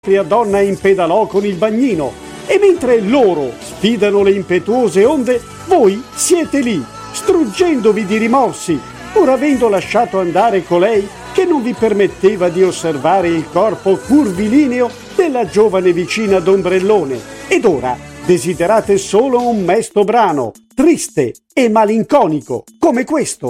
donna impedalò con il bagnino e mentre loro sfidano le impetuose onde, voi siete lì, struggendovi di rimorsi, pur avendo lasciato andare colei che non vi permetteva di osservare il corpo curvilineo della giovane vicina d'ombrellone. Ed ora desiderate solo un mesto brano, triste e malinconico, come questo.